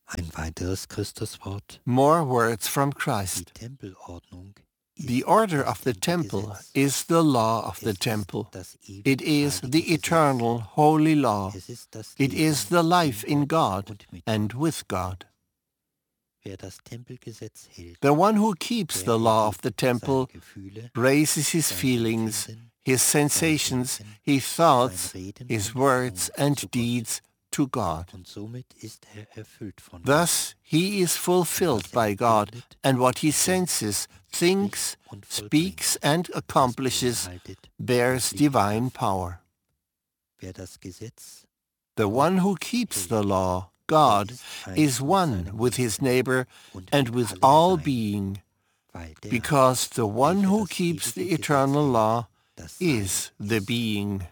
Ein weiteres Christuswort, More words from die Christ. Tempelordnung The ist order das of the temple Tempelgesetz. is the law of the Es ist temple. das It ewig is heilige the Gesetz. eternal, holy law. Es ist das It Leben is the life in Gott God und mit and Gott. with God. Wer das Tempelgesetz hält, The one who keeps der the law of erhebt the seine temple Gefühle, raises his sein feelings, Empfinden, his sein sensations, Denken, his sein thoughts, Reden his und words Tun and zu Gott. deeds to God. Und somit ist erfüllt von Thus he is fulfilled by God, and what he senses, thinks, speaks, and accomplishes bears divine power. Wer das Gesetz, The one who keeps the law, God, is one with his neighbor and with all being, because the one who keeps the eternal law is the being.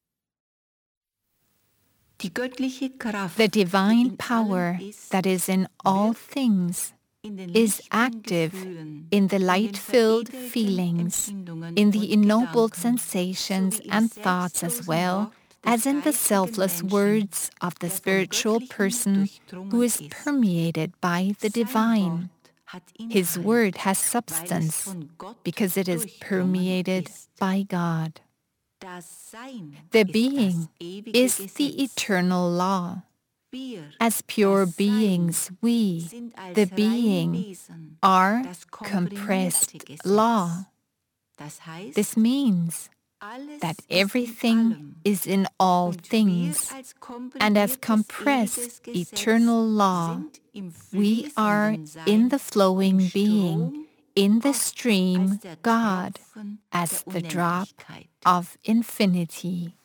The divine power that is in all things is active in the light-filled feelings, in the ennobled sensations and thoughts, as well as in the selfless words of the spiritual person who is permeated by the divine. His word has substance because it is permeated by God. The being is the eternal law. As pure beings, we, the being, are compressed law. This means that everything is in all things, and as compressed eternal law, we are in the flowing being, in the stream God, as the drop of infinity.